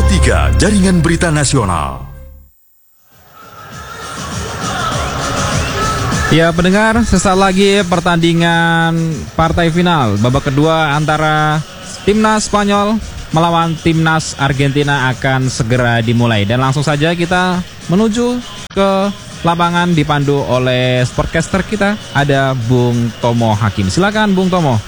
Pro3 Jaringan Berita Nasional. Ya pendengar, sesaat lagi pertandingan partai final babak kedua antara timnas Spanyol melawan timnas Argentina akan segera dimulai. Dan langsung saja kita menuju ke lapangan dipandu oleh sportcaster kita, ada Bung Tomo Hakim. Silakan Bung Tomo.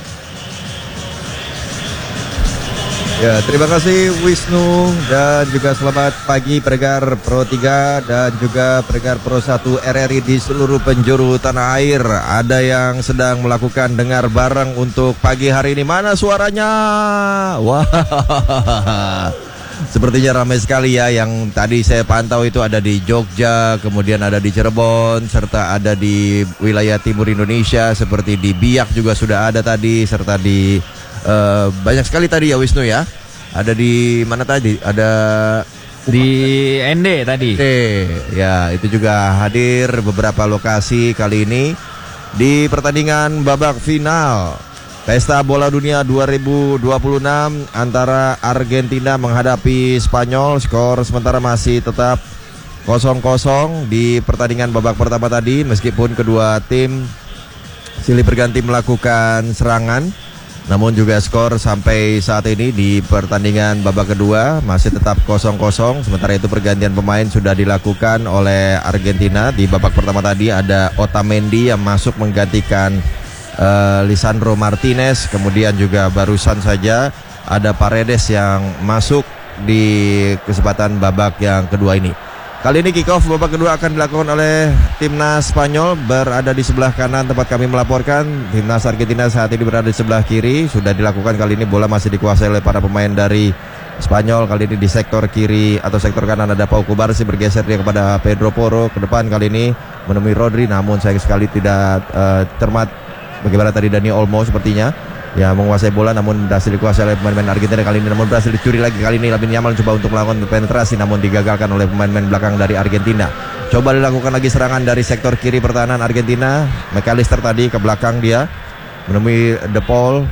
Ya, terima kasih Wisnu dan juga selamat pagi pendengar Pro3 dan juga pendengar Pro1 RRI di seluruh penjuru tanah air. Ada yang sedang melakukan dengar bareng untuk pagi hari ini. Mana suaranya? Wah, sepertinya ramai sekali ya. Yang tadi saya pantau itu ada di Jogja, kemudian ada di Cirebon, serta ada di wilayah timur Indonesia seperti di Biak juga sudah ada tadi, serta di banyak sekali tadi ya Wisnu ya. Ada di mana tadi? Ada di ND tadi. Ya, itu juga hadir beberapa lokasi kali ini di pertandingan babak final Pesta Bola Dunia 2026 antara Argentina menghadapi Spanyol. Skor sementara masih tetap 0-0 di pertandingan babak pertama tadi, meskipun kedua tim silih berganti melakukan serangan. Namun juga skor sampai saat ini di pertandingan babak kedua masih tetap 0-0. Sementara itu pergantian pemain sudah dilakukan oleh Argentina. Di babak pertama tadi ada Otamendi yang masuk menggantikan Lisandro Martinez. Kemudian juga barusan saja ada Paredes yang masuk di kesempatan babak yang kedua ini. Kali ini kick-off babak kedua akan dilakukan oleh timnas Spanyol. Berada di sebelah kanan tempat kami melaporkan. Timnas Argentina saat ini berada di sebelah kiri. Sudah dilakukan kali ini, bola masih dikuasai oleh para pemain dari Spanyol. Kali ini di sektor kiri atau sektor kanan ada Pau Cubarsí, bergeser dia kepada Pedro Porro. Ke depan kali ini menemui Rodri, namun sayang sekali tidak cermat. Bagaimana tadi Dani Olmo sepertinya ya menguasai bola, namun berhasil dikuasai oleh pemain-pemain Argentina kali ini, namun berhasil dicuri lagi. Kali ini Lamine Yamal coba untuk melakukan penetrasi, namun digagalkan oleh pemain-pemain belakang dari Argentina. Coba dilakukan lagi serangan dari sektor kiri pertahanan Argentina. McAllister tadi ke belakang dia menemui De Paul.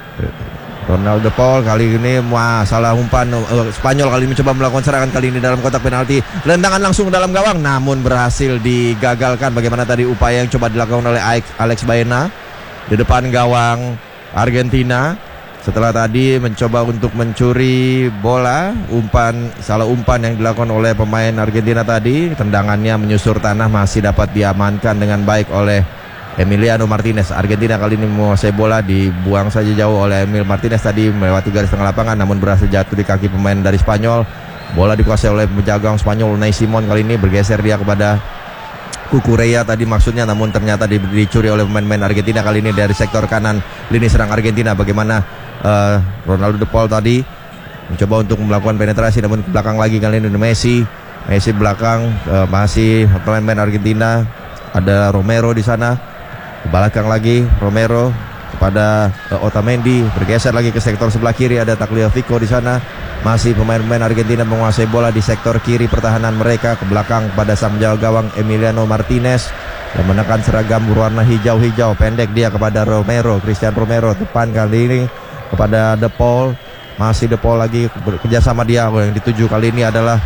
Ronald De Paul kali ini salah umpan. Spanyol kali ini coba melakukan serangan kali ini dalam kotak penalti. Lendangan langsung dalam gawang, namun berhasil digagalkan. Bagaimana tadi upaya yang coba dilakukan oleh Alex Baena di depan gawang Argentina. Setelah tadi mencoba untuk mencuri bola, salah umpan yang dilakukan oleh pemain Argentina tadi, tendangannya menyusur tanah masih dapat diamankan dengan baik oleh Emiliano Martinez. Argentina kali ini menguasai bola, dibuang saja jauh oleh Emil Martinez tadi melewati garis tengah lapangan, namun berhasil jatuh di kaki pemain dari Spanyol. Bola dikuasai oleh penjaga gawang Spanyol Unai Simon. Kali ini bergeser dia kepada Cucurella tadi maksudnya, namun ternyata dicuri oleh pemain-pemain Argentina. Kali ini dari sektor kanan lini serang Argentina. Bagaimana Ronaldo De Paul tadi mencoba untuk melakukan penetrasi, namun ke belakang lagi kali ini Messi belakang, masih pemain-pemain Argentina. Ada Romero di sana, ke belakang lagi Romero kepada Otamendi, bergeser lagi ke sektor sebelah kiri, ada Tagliafico di sana. Masih pemain-pemain Argentina menguasai bola di sektor kiri pertahanan mereka, ke belakang pada sang penjaga gawang Emiliano Martinez yang menekan seragam berwarna hijau-hijau, pendek dia kepada Cristian Romero. Depan kali ini kepada De Paul, masih De Paul lagi kerjasama dia. Yang dituju kali ini adalah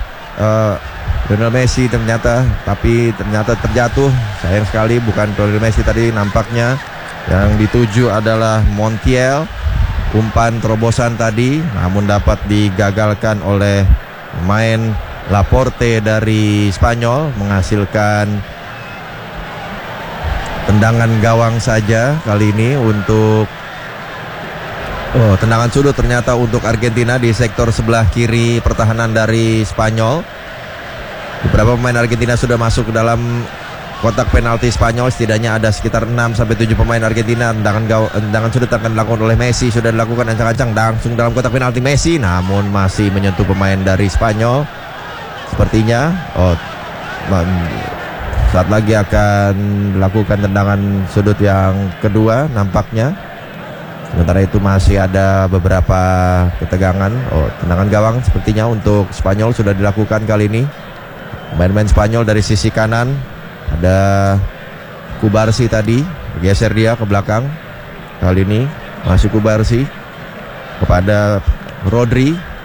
Lionel Messi ternyata terjatuh. Sayang sekali bukan Lionel Messi tadi nampaknya. Yang dituju adalah Montiel. Umpan terobosan tadi namun dapat digagalkan oleh pemain Laporte dari Spanyol, menghasilkan tendangan gawang saja kali ini untuk tendangan sudut ternyata untuk Argentina di sektor sebelah kiri pertahanan dari Spanyol. Beberapa pemain Argentina sudah masuk ke dalam kotak penalti Spanyol. Setidaknya ada sekitar 6-7 pemain Argentina. Tendangan sudut akan dilakukan oleh Messi, sudah dilakukan ancang-ancang langsung dalam kotak penalti Messi, namun masih menyentuh pemain dari Spanyol. Sepertinya saat lagi akan dilakukan tendangan sudut yang kedua nampaknya. Sementara itu masih ada beberapa ketegangan. Tendangan gawang sepertinya untuk Spanyol sudah dilakukan kali ini. Pemain-pemain Spanyol dari sisi kanan ada Cubarsí tadi, bergeser dia ke belakang. Kali ini masih Cubarsí kepada Rodri.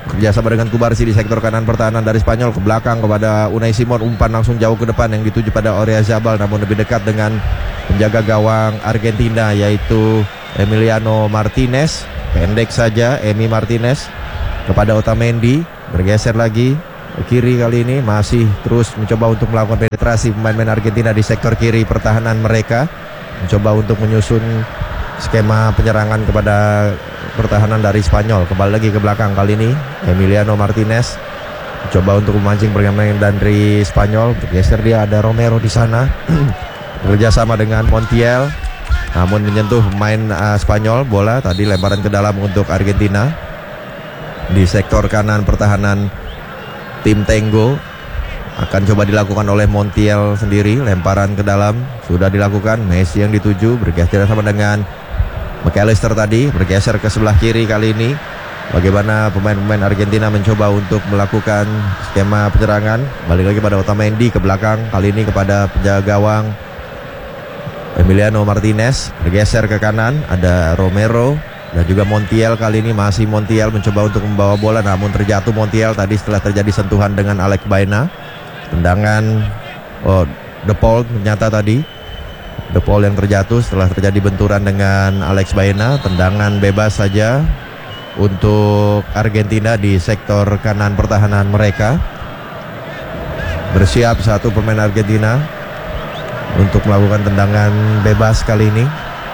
kerjasama dengan Kubarsi di sektor kanan pertahanan dari Spanyol. Ke belakang kepada Unai Simon, umpan langsung jauh ke depan yang dituju pada Oyarzabal, namun lebih dekat dengan penjaga gawang Argentina yaitu Emiliano Martinez. Pendek saja Emi Martinez kepada Otamendi, bergeser lagi ke kiri. Kali ini masih terus mencoba untuk melakukan penetrasi pemain-pemain Argentina di sektor kiri pertahanan mereka, mencoba untuk menyusun skema penyerangan kepada pertahanan dari Spanyol. Kembali lagi ke belakang, kali ini Emiliano Martinez coba untuk memancing permainan dari Spanyol. Bergeser dia, ada Romero di sana bekerjasama dengan Montiel, namun menyentuh pemain Spanyol. Bola tadi lemparan ke dalam untuk Argentina di sektor kanan pertahanan tim Tango. Akan coba dilakukan oleh Montiel sendiri. Lemparan ke dalam sudah dilakukan. Messi yang dituju, bergeser sama dengan McAllister tadi, bergeser ke sebelah kiri. Kali ini bagaimana pemain-pemain Argentina mencoba untuk melakukan skema penyerangan. Balik lagi pada Otamendi ke belakang, kali ini kepada penjaga gawang Emiliano Martinez. Bergeser ke kanan, ada Romero dan juga Montiel. Kali ini masih Montiel mencoba untuk membawa bola, namun terjatuh Montiel tadi setelah terjadi sentuhan dengan Alex Baena. Tendangan De Paul ternyata tadi De Paul yang terjatuh setelah terjadi benturan dengan Alex Baena. Tendangan bebas saja untuk Argentina di sektor kanan pertahanan mereka. Bersiap satu pemain Argentina untuk melakukan tendangan bebas kali ini.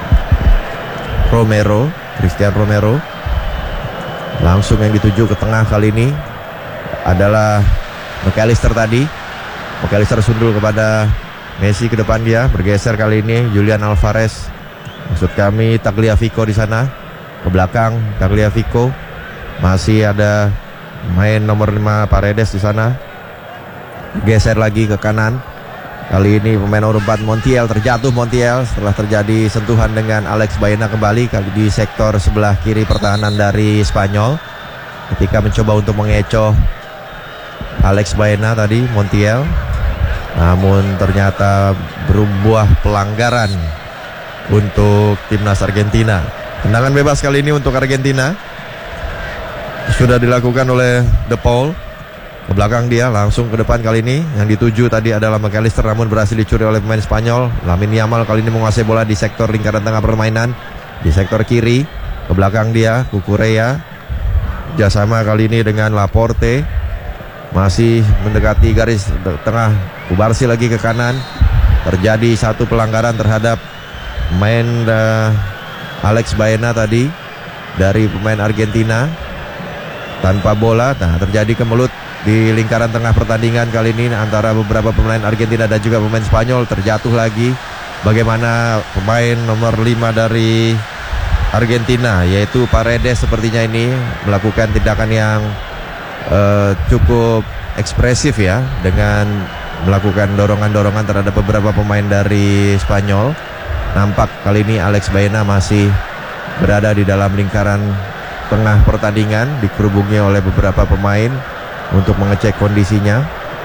Christian Romero langsung yang dituju ke tengah. Kali ini adalah McAllister tadi. McAllister sundul kepada Messi, ke depan dia, bergeser kali ini Julian Alvarez. Maksud kami Tagliafico di sana. Ke belakang Tagliafico. Masih ada main nomor 5 Paredes di sana. Geser lagi ke kanan. Kali ini pemain nomor 4 Montiel, terjatuh Montiel setelah terjadi sentuhan dengan Alex Baena kembali kali di sektor sebelah kiri pertahanan dari Spanyol. Ketika mencoba untuk mengecoh Alex Baena tadi, Montiel, namun ternyata berbuah pelanggaran untuk timnas Argentina. Tendangan bebas kali ini untuk Argentina sudah dilakukan oleh De Paul. Ke belakang dia, langsung ke depan. Kali ini yang dituju tadi adalah McAllister, namun berhasil dicuri oleh pemain Spanyol. Lamine Yamal kali ini menguasai bola di sektor lingkaran tengah permainan, di sektor kiri. Ke belakang dia Cucurella, kerjasama kali ini dengan Laporte, masih mendekati garis tengah. Kubarsi lagi ke kanan. Terjadi satu pelanggaran terhadap pemain Alex Baena tadi dari pemain Argentina tanpa bola. Nah, terjadi kemelut di lingkaran tengah pertandingan kali ini antara beberapa pemain Argentina dan juga pemain Spanyol. Terjatuh lagi. Bagaimana pemain nomor 5 dari Argentina yaitu Paredes sepertinya ini melakukan tindakan yang cukup ekspresif ya, dengan melakukan dorongan-dorongan terhadap beberapa pemain dari Spanyol. Nampak kali ini Alex Baena masih berada di dalam lingkaran tengah pertandingan, dikerubungi oleh beberapa pemain untuk mengecek kondisinya.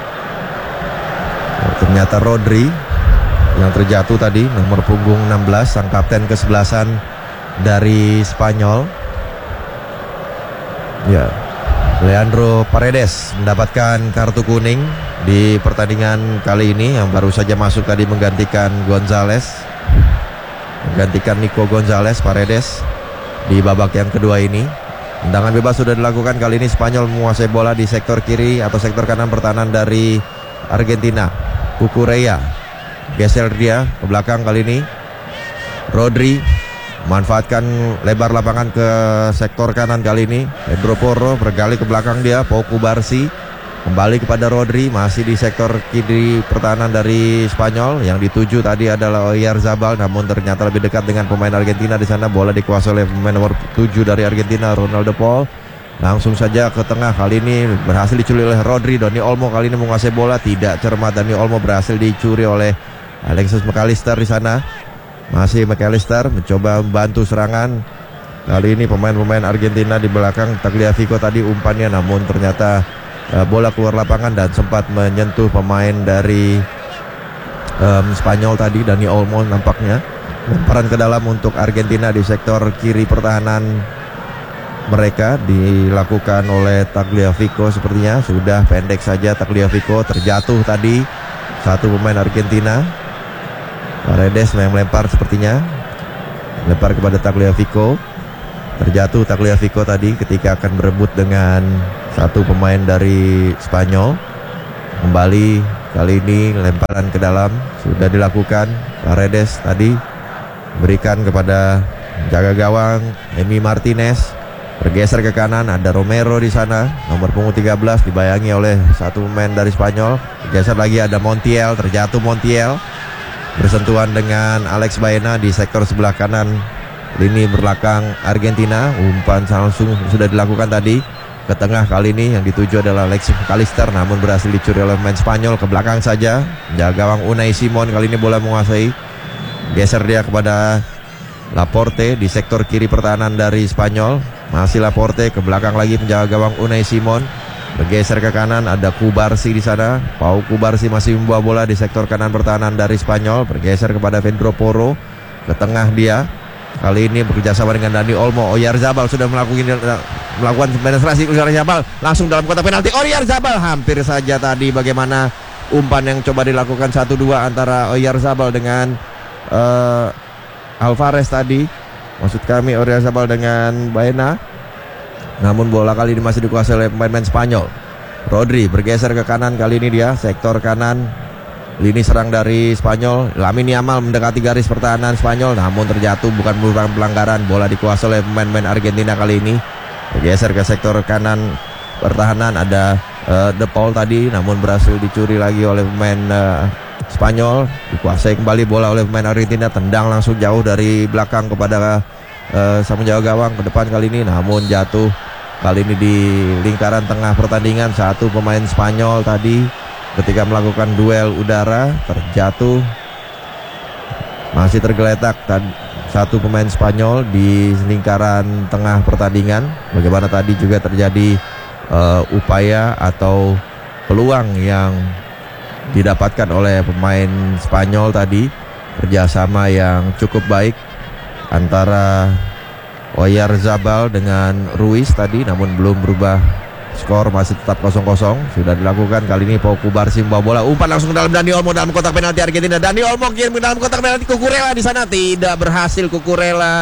Ternyata Rodri yang terjatuh tadi, nomor punggung 16, sang kapten kesebelasan dari Spanyol. Ya, Leandro Paredes mendapatkan kartu kuning di pertandingan kali ini, yang baru saja masuk tadi menggantikan Nico Gonzalez. Paredes di babak yang kedua ini. Tendangan bebas sudah dilakukan. Kali ini Spanyol menguasai bola di sektor kiri atau sektor kanan pertahanan dari Argentina. Cucurella geser dia ke belakang. Kali ini Rodri memanfaatkan lebar lapangan ke sektor kanan. Kali ini Pedro Porro bergali ke belakang dia. Pau Cubarsi kembali kepada Rodri, masih di sektor kiri pertahanan dari Spanyol. Yang dituju tadi adalah Oyarzabal, namun ternyata lebih dekat dengan pemain Argentina di sana. Bola dikuasai oleh pemain nomor 7 dari Argentina, Ronald De Paul. Langsung saja ke tengah. Kali ini berhasil dicuri oleh Rodri. Dani Olmo kali ini menguasai bola, tidak cermat. Dani Olmo berhasil dicuri oleh Alexis McAllister di sana. Masih McAllister mencoba membantu serangan. Kali ini pemain-pemain Argentina di belakang Tagliafico tadi umpannya, namun ternyata bola keluar lapangan dan sempat menyentuh pemain dari Spanyol tadi, Dani Olmo nampaknya. Lemparan ke dalam untuk Argentina di sektor kiri pertahanan mereka dilakukan oleh Tagliafico. Sepertinya sudah pendek saja Tagliafico, terjatuh tadi satu pemain Argentina. Paredes yang melempar, sepertinya lempar kepada Tagliafico. Terjatuh Tagliafico tadi ketika akan berebut dengan satu pemain dari Spanyol. Kembali kali ini lemparan ke dalam sudah dilakukan. Paredes tadi berikan kepada jaga gawang Emi Martinez. Bergeser ke kanan, ada Romero di sana, nomor punggung 13, dibayangi oleh satu pemain dari Spanyol. Bergeser lagi, ada Montiel, terjatuh Montiel. Bersentuhan dengan Alex Baena di sektor sebelah kanan lini belakang Argentina. Umpan langsung sudah dilakukan tadi ke tengah, kali ini yang dituju adalah Alexis McAllister, namun berhasil dicuri oleh pemain Spanyol. Ke belakang saja, jaga gawang Unai Simon kali ini bola menguasai. Geser dia kepada Laporte di sektor kiri pertahanan dari Spanyol. Masih Laporte, ke belakang lagi penjaga gawang Unai Simon. Bergeser ke kanan, ada Kubarsi di sana. Pau Kubarsi masih membawa bola di sektor kanan pertahanan dari Spanyol. Bergeser kepada Pedro Porro, ke tengah dia. Kali ini bekerjasama dengan Dani Olmo. Oyarzabal sudah melakukan penetrasi. Oyarzabal langsung dalam kotak penalti. Oyarzabal hampir saja tadi bagaimana umpan yang coba dilakukan 1-2 antara Oyarzabal dengan Alvarez tadi. Maksud kami Oyarzabal dengan Baena. Namun bola kali ini masih dikuasai oleh pemain-pemain Spanyol. Rodri bergeser ke kanan, kali ini dia sektor kanan lini serang dari Spanyol. Lamine Yamal mendekati garis pertahanan Spanyol, namun terjatuh, bukan merupakan pelanggaran. Bola dikuasai oleh pemain-pemain Argentina kali ini. Bergeser ke sektor kanan pertahanan, ada De Paul tadi, namun berhasil dicuri lagi oleh pemain Spanyol. Dikuasai kembali bola oleh pemain Argentina, tendang langsung jauh dari belakang kepada sang penjaga gawang ke depan kali ini, namun jatuh kali ini di lingkaran tengah pertandingan. Satu pemain Spanyol tadi ketika melakukan duel udara terjatuh, masih tergeletak satu pemain Spanyol di lingkaran tengah pertandingan. Bagaimana tadi juga terjadi upaya atau peluang yang didapatkan oleh pemain Spanyol tadi, kerjasama yang cukup baik antara Oyarzabal dengan Ruiz tadi, namun belum berubah skor, masih tetap 0-0. Sudah dilakukan kali ini. Pau Kubarsi membawa bola, umpan langsung dalam Dani Olmo dalam kotak penalti Argentina. Dani Olmo kirim ke dalam kotak penalti. Cucurella di sana tidak berhasil. Cucurella,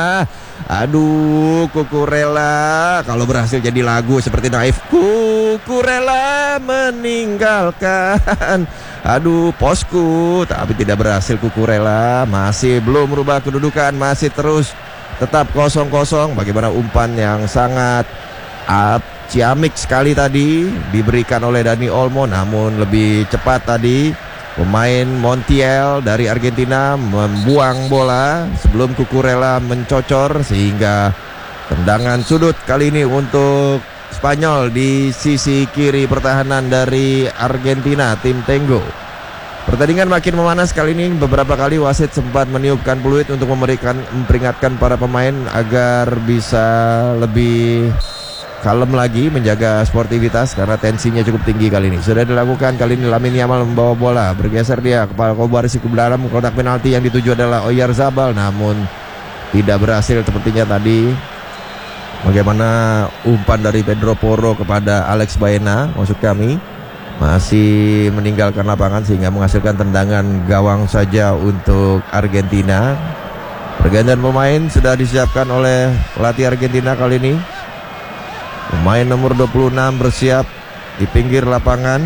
aduh Cucurella, kalau berhasil jadi lagu seperti Naif. Cucurella meninggalkan, aduh posku, tapi tidak berhasil. Cucurella masih belum merubah kedudukan, masih terus tetap 0-0. Bagaimana umpan yang sangat ciamik sekali tadi diberikan oleh Dani Olmo, namun lebih cepat tadi pemain Montiel dari Argentina membuang bola sebelum Cucurella mencocor, sehingga tendangan sudut kali ini untuk Spanyol di sisi kiri pertahanan dari Argentina, tim Tengo. Pertandingan makin memanas kali ini. Beberapa kali wasit sempat meniupkan peluit untuk memperingatkan para pemain agar bisa lebih kalem lagi, menjaga sportivitas karena tensinya cukup tinggi kali ini. Sudah dilakukan kali ini. Lamine Yamal membawa bola, bergeser dia kepada Kubarsi ke dalam kotak penalti. Yang dituju adalah Oyarzabal, namun tidak berhasil sepertinya tadi. Bagaimana umpan dari Pedro Porro kepada Alex Baena, maksud kami, masih meninggalkan lapangan sehingga menghasilkan tendangan gawang saja untuk Argentina. Pergantian pemain sudah disiapkan oleh pelatih Argentina kali ini. Pemain nomor 26 bersiap di pinggir lapangan,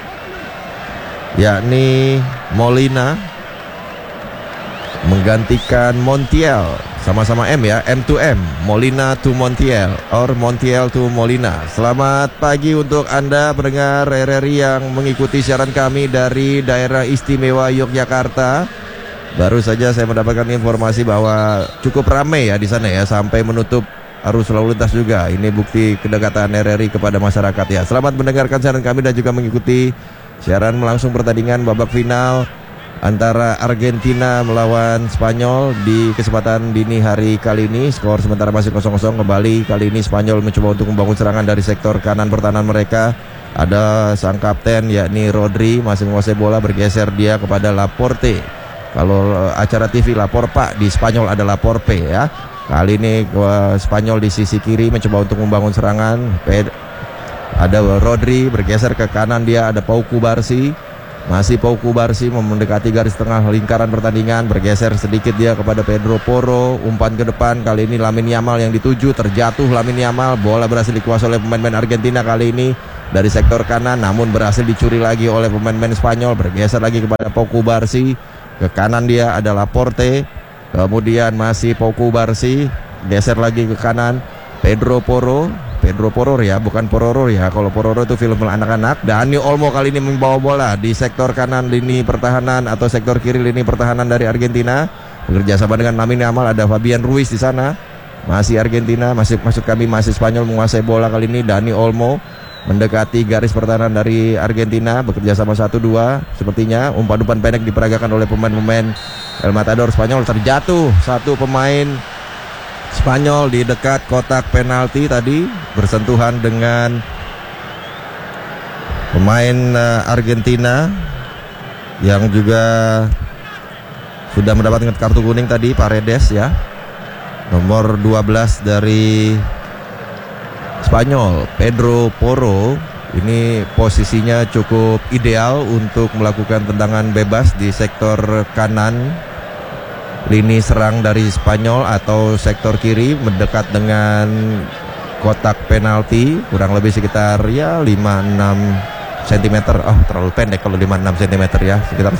yakni Molina, menggantikan Montiel. Sama-sama M ya, M to M, Molina to Montiel, or Montiel to Molina. Selamat pagi untuk Anda pendengar RRI yang mengikuti siaran kami dari daerah istimewa Yogyakarta. Baru saja saya mendapatkan informasi bahwa cukup ramai ya di sana ya, sampai menutup arus lalu lintas juga. Ini bukti kedekatan RRI kepada masyarakat ya. Selamat mendengarkan siaran kami dan juga mengikuti siaran langsung pertandingan babak final antara Argentina melawan Spanyol di kesempatan dini hari kali ini. Skor sementara masih 0-0 kembali. Kali ini Spanyol mencoba untuk membangun serangan dari sektor kanan pertahanan mereka. Ada sang kapten yakni Rodri, masih menguasai bola, bergeser dia kepada Laporte. Kalau acara TV lapor Pak, di Spanyol ada lapor P ya. Kali ini Spanyol di sisi kiri mencoba untuk membangun serangan. Ada Rodri bergeser ke kanan, dia ada Pau Kubarsi. Masih Pau Kubarsi mendekati garis tengah lingkaran pertandingan, bergeser sedikit dia kepada Pedro Porro, umpan ke depan. Kali ini Lamine Yamal yang dituju, terjatuh Lamine Yamal, bola berhasil dikuasai oleh pemain-pemain Argentina kali ini dari sektor kanan, namun berhasil dicuri lagi oleh pemain-pemain Spanyol. Bergeser lagi kepada Pau Kubarsi, ke kanan dia ada Laporte. Kemudian masih Pau Kubarsi, geser lagi ke kanan Pedro Porro ya, bukan Pororo ya. Kalau Pororo itu film anak-anak. Dani Olmo kali ini membawa bola di sektor kanan lini pertahanan atau sektor kiri lini pertahanan dari Argentina. Bekerja sama dengan Lamine Yamal, ada Fabian Ruiz di sana. Masih Argentina, masih Spanyol menguasai bola kali ini. Dani Olmo mendekati garis pertahanan dari Argentina, bekerja sama 1-2. Sepertinya umpan-umpan pendek diperagakan oleh pemain-pemain El Matador Spanyol. Terjatuh satu pemain Spanyol di dekat kotak penalti tadi, bersentuhan dengan pemain Argentina yang juga sudah mendapatkan kartu kuning tadi, Paredes ya, nomor 12 dari Spanyol. Pedro Porro ini posisinya cukup ideal untuk melakukan tendangan bebas di sektor kanan lini serang dari Spanyol atau sektor kiri, mendekat dengan kotak penalti, kurang lebih sekitar ya 5-6 cm. Oh, terlalu pendek kalau 5-6 cm ya, sekitar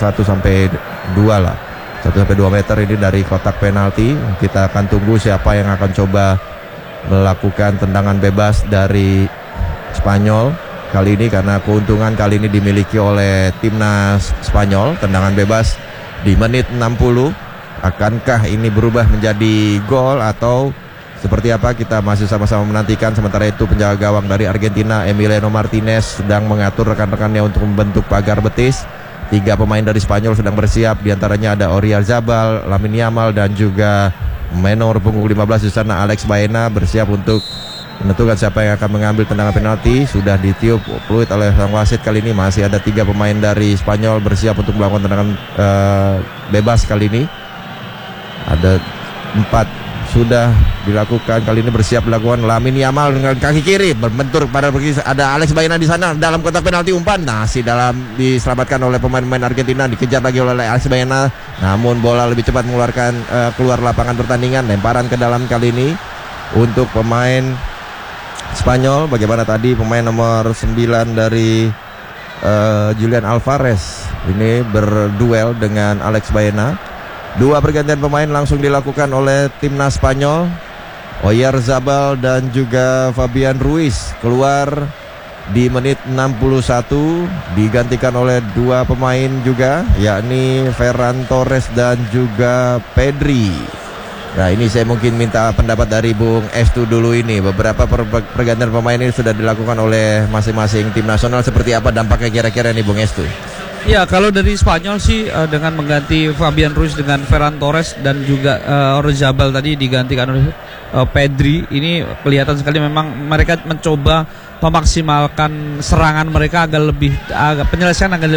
1-2 lah, 1-2 meter ini dari kotak penalti. Kita akan tunggu siapa yang akan coba melakukan tendangan bebas dari Spanyol kali ini, karena keuntungan kali ini dimiliki oleh timnas Spanyol. Tendangan bebas di menit 60. Akankah ini berubah menjadi gol atau seperti apa? Kita masih sama-sama menantikan. Sementara itu penjaga gawang dari Argentina, Emiliano Martinez, sedang mengatur rekan-rekannya untuk membentuk pagar betis. 3 pemain dari Spanyol sedang bersiap. Di antaranya ada Oyarzabal, Lamine Yamal, dan juga menor punggung 15 di sana Alex Baena bersiap untuk menentukan siapa yang akan mengambil tendangan penalti. Sudah ditiup peluit oleh sang wasit kali ini. Masih ada 3 pemain dari Spanyol bersiap untuk melakukan tendangan bebas kali ini. Ada 4 sudah dilakukan kali ini, bersiap dilakukan. Lamine Yamal dengan kaki kiri berbentur pada begini. Ada Alex Baena di sana dalam kotak penalti, umpan masih diselamatkan oleh pemain-pemain Argentina, dikejar lagi oleh Alex Baena, namun bola lebih cepat mengeluarkan keluar lapangan pertandingan. Lemparan ke dalam kali ini untuk pemain Spanyol. Bagaimana tadi pemain nomor 9 dari Julian Alvarez ini berduel dengan Alex Baena. 2 pergantian pemain langsung dilakukan oleh timnas Spanyol. Oyarzabal dan juga Fabian Ruiz keluar di menit 61, digantikan oleh 2 pemain juga, yakni Ferran Torres dan juga Pedri. Nah, ini saya mungkin minta pendapat dari Bung Estu dulu ini. Beberapa pergantian pemain ini sudah dilakukan oleh masing-masing tim nasional. Seperti apa dampaknya kira-kira nih Bung Estu? Ya, kalau dari Spanyol sih dengan mengganti Fabian Ruiz dengan Ferran Torres dan juga Oyarzabal tadi digantikan oleh Pedri, ini kelihatan sekali memang mereka mencoba memaksimalkan serangan mereka agar penyelesaian agar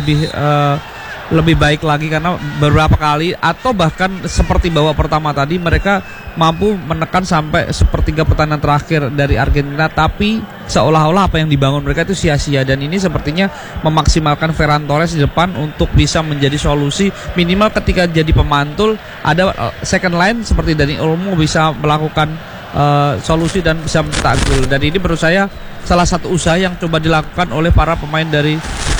lebih baik lagi, karena beberapa kali atau bahkan seperti babak pertama tadi mereka mampu menekan sampai sepertiga pertandingan terakhir dari Argentina, tapi seolah-olah apa yang dibangun mereka itu sia-sia. Dan ini sepertinya memaksimalkan Ferran Torres di depan untuk bisa menjadi solusi minimal ketika jadi pemantul, ada second line seperti Dani Olmo bisa melakukan solusi dan bisa mencetak gol. Dan ini menurut saya salah satu usaha yang coba dilakukan oleh para pemain dari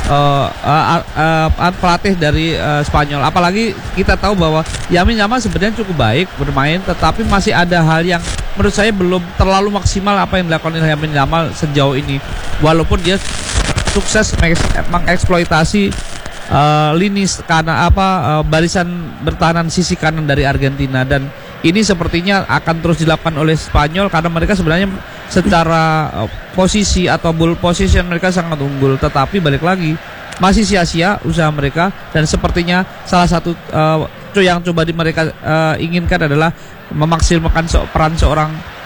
pelatih dari Spanyol. Apalagi kita tahu bahwa Lamine Yamal sebenarnya cukup baik bermain, tetapi masih ada hal yang menurut saya belum terlalu maksimal apa yang dilakukan oleh Lamine Yamal sejauh ini. Walaupun dia sukses mengeksploitasi lini kanan barisan bertahanan sisi kanan dari Argentina, dan ini sepertinya akan terus dilakukan oleh Spanyol karena mereka sebenarnya secara posisi atau ball position mereka sangat unggul, tetapi balik lagi masih sia-sia usaha mereka. Dan sepertinya salah satu yang coba mereka inginkan adalah memaksimalkan peran seorang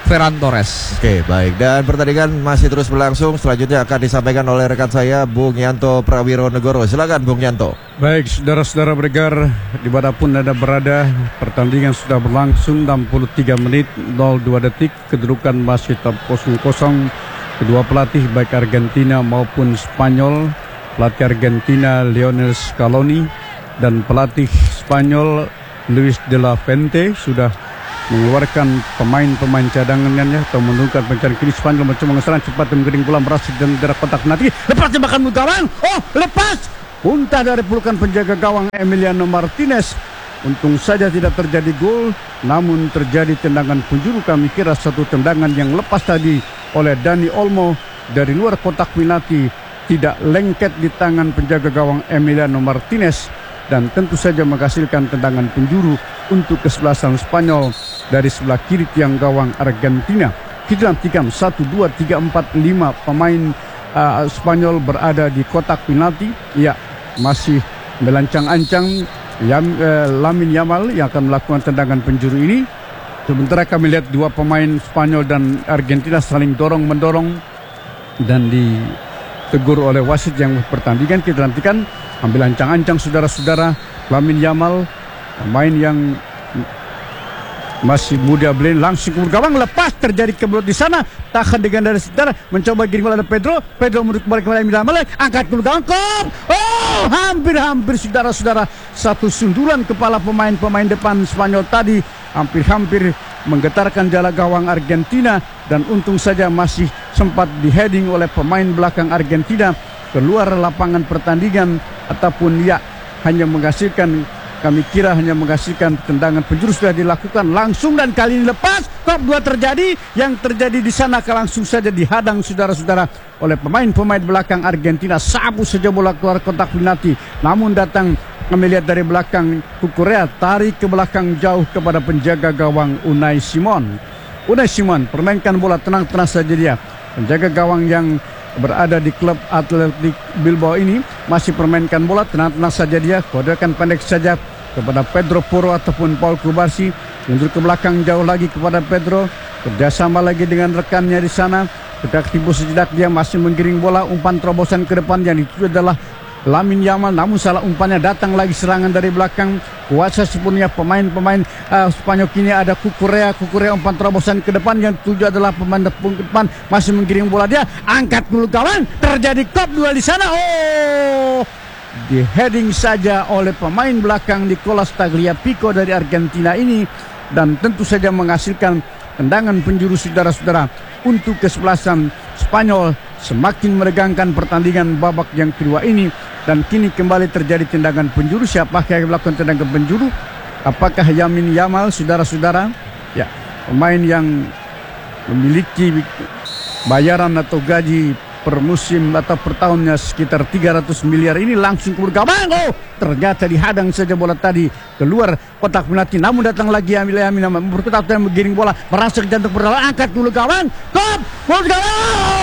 Ferran Torres. Oke, baik. Dan pertandingan masih terus berlangsung. Selanjutnya akan disampaikan oleh rekan saya Bung Yanto Prawironegoro. Silakan Bung Yanto. Baik, saudara-saudara pendengar, dimanapun Anda berada, pertandingan sudah berlangsung 63 menit 02 detik. Kedudukan masih tetap 0-0. Kedua pelatih baik Argentina maupun Spanyol, pelatih Argentina Lionel Scaloni dan pelatih Spanyol Luis de la Fuente sudah mengeluarkan pemain-pemain cadangannya atau menurunkan pencarian. Kini Spanyol mencoba mengeserang cepat menggiring bola berhasil dan jarak kotak nanti lepas tembakan gawang. Oh, lepas muntah dari pelukan penjaga gawang Emiliano Martinez. Untung saja tidak terjadi gol, namun terjadi tendangan penjuru. Kami kira satu tendangan yang lepas tadi oleh Dani Olmo dari luar kotak penalti tidak lengket di tangan penjaga gawang Emiliano Martinez dan tentu saja menghasilkan tendangan penjuru untuk kesebelasan Spanyol dari sebelah kiri tiang gawang Argentina. Kita nantikan 1, 2, 3, 4, 5 pemain Spanyol berada di kotak penalti. Ya, masih melancang-ancang Lamine Yamal yang akan melakukan tendangan penjuru ini. Sementara kami lihat dua pemain Spanyol dan Argentina saling dorong-mendorong dan ditegur oleh wasit yang pertandingan. Kita nantikan ambil ancang-ancang saudara-saudara. Lamine Yamal, pemain yang masih muda belen langsung ke gawang, lepas terjadi kebelut di sana, tahan dengan dari saudara, mencoba giring bola ada Pedro menurut kembali kepada Lamine Yamal, angkat ke gawang, oh hampir saudara-saudara, satu sundulan kepala pemain depan Spanyol tadi hampir menggetarkan jala gawang Argentina dan untung saja masih sempat di-heading oleh pemain belakang Argentina keluar lapangan pertandingan ataupun ya hanya menghasilkan, kami kira hanya menghasilkan tendangan penjuru sudah dilakukan langsung dan kali ini lepas. Kop 2 terjadi, yang terjadi di sana langsung saja dihadang saudara-saudara oleh pemain belakang Argentina. Sabu saja bola keluar kotak penalti, namun datang kami lihat dari belakang Kukurea tarik ke belakang jauh kepada penjaga gawang Unai Simon permainkan bola tenang-tenang saja dia. Penjaga gawang yang berada di klub Athletic Bilbao ini masih permainkan bola tenang-tenang saja dia, kodekan pendek saja kepada Pedro Porro ataupun Paul Cubarsí, mundur ke belakang jauh lagi kepada Pedro, kerjasama lagi dengan rekannya di sana. Tidak tipu sejenak dia masih menggiring bola, umpan terobosan ke depan yang itu adalah Lamine Yamal, namun salah umpannya, datang lagi serangan dari belakang. Kuasa sepenuhnya pemain Spanyol kini ada Kukurea umpan terobosan ke depan yang tujuh adalah pemain depan masih menggiring bola dia, angkat dulu kawan, terjadi kop 2 di sana. Oh, di heading saja oleh pemain belakang Nicolas Tagliafico dari Argentina ini dan tentu saja menghasilkan tendangan penjuru saudara-saudara untuk kesebelasan Spanyol. Semakin meregangkan pertandingan babak yang kedua ini dan kini kembali terjadi tendangan penjuru. Siapakah yang melakukan tendangan penjuru? Apakah Lamine Yamal, saudara-saudara? Ya, pemain yang memiliki bayaran atau gaji per musim atau per tahunnya sekitar 300 miliar ini langsung keluar gawang. Oh, ternyata dihadang saja bola tadi keluar kotak penalti. Namun datang lagi Lamine Yamal berkutat dan menggiring bola merasa ke jantung perlawanan, angkat dulu gawang, kop, mulut gawang.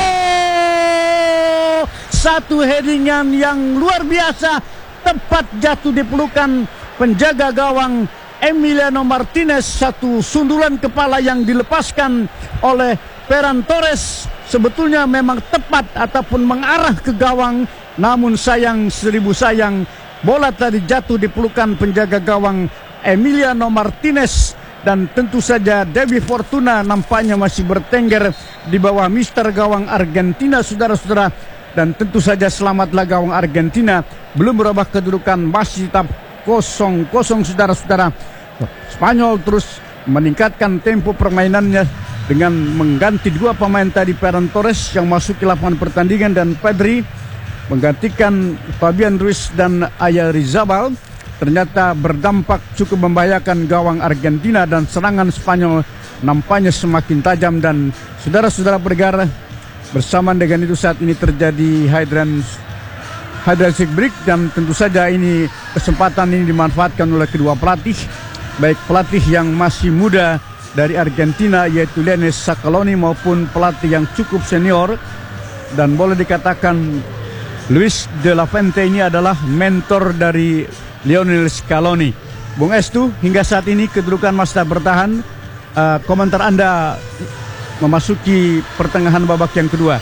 Satu headingan yang luar biasa, tepat jatuh di pelukan penjaga gawang Emiliano Martinez. Satu sundulan kepala yang dilepaskan oleh Ferran Torres sebetulnya memang tepat ataupun mengarah ke gawang, namun sayang seribu sayang bola tadi jatuh di pelukan penjaga gawang Emiliano Martinez. Dan tentu saja Devi Fortuna nampaknya masih bertengger di bawah mister gawang Argentina, saudara-saudara. Dan tentu saja selamatlah gawang Argentina, belum berubah kedudukan, masih tetap 0-0 saudara-saudara. Spanyol terus meningkatkan tempo permainannya dengan mengganti dua pemain tadi, Ferran Torres yang masuk ke lapangan pertandingan dan Pedri menggantikan Fabian Ruiz dan Oyarzabal. Ternyata berdampak cukup membahayakan gawang Argentina dan serangan Spanyol nampaknya semakin tajam. Dan saudara-saudara pendengar, bersamaan dengan itu saat ini terjadi hydration break dan tentu saja ini kesempatan ini dimanfaatkan oleh kedua pelatih, baik pelatih yang masih muda dari Argentina yaitu Lionel Scaloni maupun pelatih yang cukup senior, dan boleh dikatakan Luis de la Fuente ini adalah mentor dari Lionel Scaloni. Bung Estu, hingga saat ini kedudukan masih bertahan. Komentar Anda memasuki pertengahan babak yang kedua.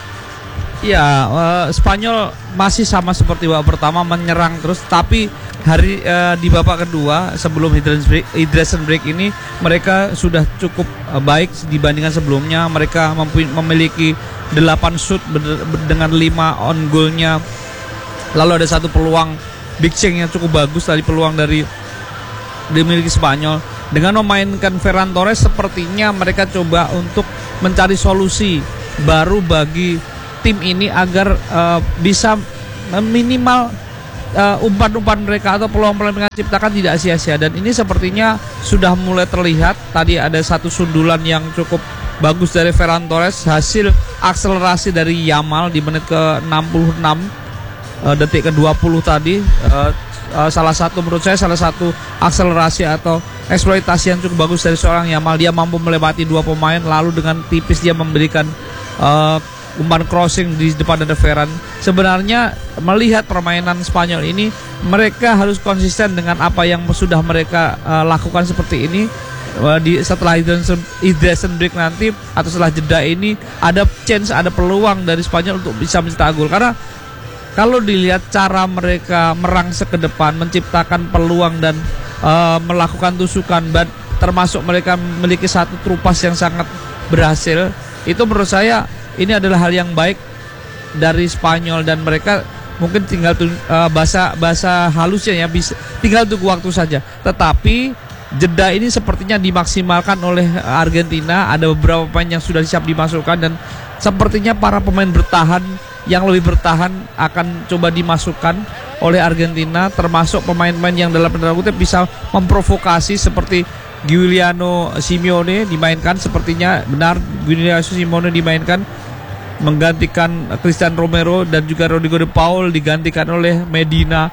Ya, Spanyol masih sama seperti babak pertama, menyerang terus. Tapi di babak kedua sebelum hydration break ini mereka sudah cukup baik dibandingkan sebelumnya. Mereka memiliki 8 shoot dengan 5 on goalnya. Lalu ada satu peluang big chance yang cukup bagus dari peluang dari dimiliki Spanyol. Dengan memainkan Ferran Torres, sepertinya mereka coba untuk mencari solusi baru bagi tim ini agar bisa minimal umpan-umpan mereka atau peluang-peluang mereka ciptakan tidak sia-sia. Dan ini sepertinya sudah mulai terlihat. Tadi ada satu sundulan yang cukup bagus dari Ferran Torres, hasil akselerasi dari Yamal di menit ke-66, detik ke-20 tadi. Salah satu akselerasi atau eksploitasi yang cukup bagus dari seorang Yamal. Dia mampu melewati 2 pemain, lalu dengan tipis dia memberikan umpan crossing di depan ada Ferran. Sebenarnya melihat permainan Spanyol ini, mereka harus konsisten dengan apa yang sudah mereka lakukan seperti ini. Setelah hydration break nanti atau setelah jeda ini ada chance, ada peluang dari Spanyol untuk bisa mencetak gol. Karena kalau dilihat cara mereka merangsek ke depan, menciptakan peluang dan melakukan tusukan, termasuk mereka memiliki satu trupas yang sangat berhasil, itu menurut saya ini adalah hal yang baik dari Spanyol. Dan mereka mungkin tinggal bahasa halusnya ya, bisa tinggal tunggu waktu saja. Tetapi jeda ini sepertinya dimaksimalkan oleh Argentina. Ada beberapa pemain yang sudah siap dimasukkan, dan sepertinya para pemain bertahan yang lebih bertahan akan coba dimasukkan oleh Argentina, termasuk pemain-pemain yang dalam tanda kutip bisa memprovokasi seperti Giuliano Simeone dimainkan. Sepertinya benar Giuliano Simeone dimainkan menggantikan Christian Romero, dan juga Rodrigo de Paul digantikan oleh Medina.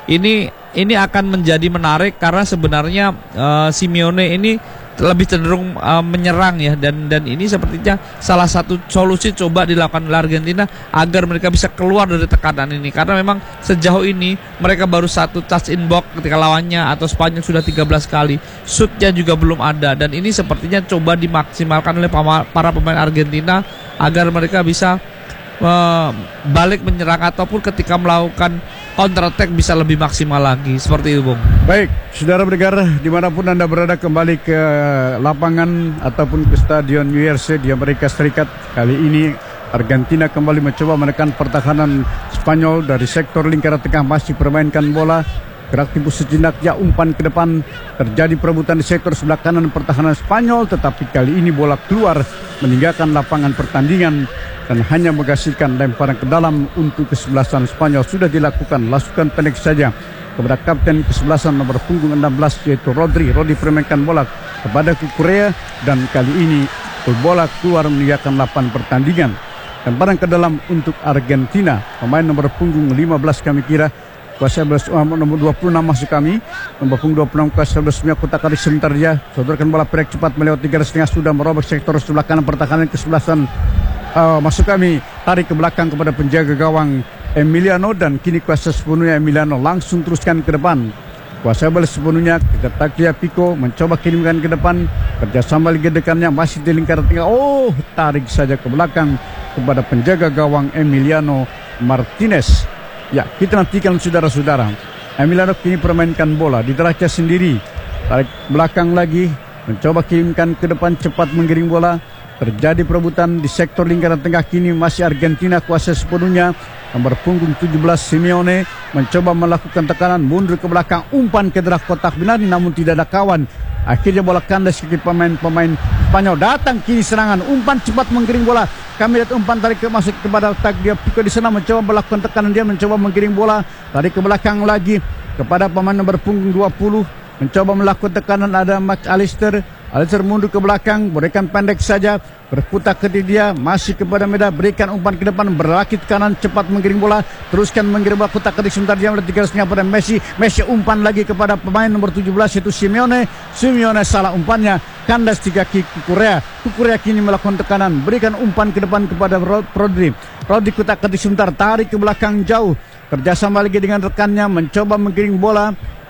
Ini akan menjadi menarik karena sebenarnya Simeone ini lebih cenderung menyerang ya, dan ini sepertinya salah satu solusi coba dilakukan oleh Argentina agar mereka bisa keluar dari tekanan ini. Karena memang sejauh ini mereka baru 1 touch in box ketika lawannya, atau Spanyol sudah 13 kali, shootnya juga belum ada. Dan ini sepertinya coba dimaksimalkan oleh para pemain Argentina agar mereka bisa balik menyerang, ataupun ketika melakukan counter attack bisa lebih maksimal lagi. Seperti itu, Bung. Baik, saudara pendengar dimanapun Anda berada, kembali ke lapangan ataupun ke stadion URC di Amerika Serikat. Kali ini Argentina kembali mencoba menekan pertahanan Spanyol dari sektor lingkaran tengah, masih permainkan bola. Gerak timpus sejenak, ya umpan ke depan, terjadi perebutan di sektor sebelah kanan pertahanan Spanyol, tetapi kali ini bola keluar meninggalkan lapangan pertandingan dan hanya menghasilkan lemparan ke dalam untuk kesebelasan Spanyol. Sudah dilakukan lasukan pendek saja kepada kapten kesebelasan nomor punggung 16 yaitu Rodri. Rodri permainkan bola kepada Kukurea, dan kali ini bola keluar meninggalkan lapangan pertandingan. Lemparan ke dalam untuk Argentina, pemain nomor punggung 15 kami kira kuasa 11, nomor 26 masuk kami, nomor punggung 26 kuasa 11 kotak kali sebentar dia sodorkan bola pendek cepat melewati garis tengah, sudah merobek sektor sebelah kanan pertahanan kesebelasan masuk kami, tarik ke belakang kepada penjaga gawang Emiliano, dan kini kuasa sepenuhnya Emiliano langsung teruskan ke depan. Kuasa bola sepenuhnya ke Tagliafico, Pico mencoba kirimkan ke depan, kerjasama lagi dekannya masih di lingkaran tengah. Tarik saja ke belakang kepada penjaga gawang Emiliano Martinez. Ya, kita nantikan saudara-saudara. Emiliano kini permainkan bola di derajat sendiri, tarik belakang lagi, mencoba kirimkan ke depan, cepat menggiring bola. Terjadi perebutan di sektor lingkaran tengah, kini masih Argentina kuasa sepenuhnya. Nomor punggung 17 Simeone mencoba melakukan tekanan, mundur ke belakang, umpan ke dalam kotak penalti namun tidak ada kawan. Akhirnya bola kandas ke pemain Spanyol. Datang kini serangan, umpan cepat menggiring bola. Kami lihat umpan tarik masuk kepada Tagliafico di sana, mencoba melakukan tekanan, dia mencoba menggiring bola, tarik ke belakang lagi kepada pemain nomor punggung 20, mencoba melakukan tekanan. Ada Max Allister mundur ke belakang, berikan pendek saja, berputar ke dia, masih kepada Meda, berikan umpan ke depan, berlari ke kanan, cepat menggiring bola, teruskan menggiring bola, putar ke sebentar dia melihat 300 pada Messi umpan lagi kepada pemain nomor 17 yaitu Simeone salah umpannya, kandas 3 kaki Kukurea kini melakukan tekanan, berikan umpan ke depan kepada Rodri putar ke sebentar, tarik ke belakang jauh, kerjasama lagi dengan rekannya, mencoba menggiring bola,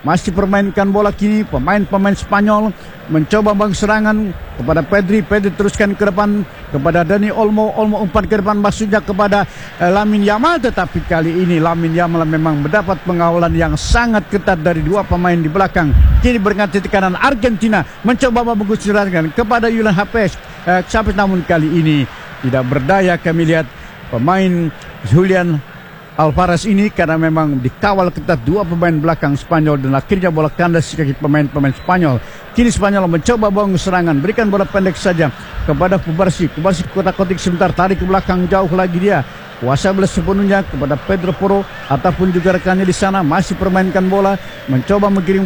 masih permainkan bola kini pemain-pemain Spanyol mencoba bang serangan kepada Pedri teruskan ke depan kepada Dani Olmo umpan ke depan maksudnya kepada Lamine Yamal, tetapi kali ini Lamine Yamal memang mendapat pengawalan yang sangat ketat dari dua pemain di belakang. Kini berganti tekanan Argentina mencoba membagus serangan kepada Julian Chavez, namun kali ini tidak berdaya. Kami lihat pemain Julian Alvarez ini karena memang dikawal ketat dua pemain belakang Spanyol dan akhirnya bola kandas di kaki pemain Spanyol. Kini Spanyol mencoba bangun serangan, berikan bola pendek saja kepada Kubarsi kotak-kotik sebentar, tarik ke belakang jauh lagi dia. Kuasa bola sepenuhnya kepada Pedro Porro ataupun juga rekannya di sana masih permainkan bola, mencoba menggiring